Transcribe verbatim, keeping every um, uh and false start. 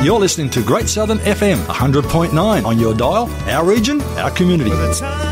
You're listening to Great Southern F M one hundred point nine on your dial, our region, our community.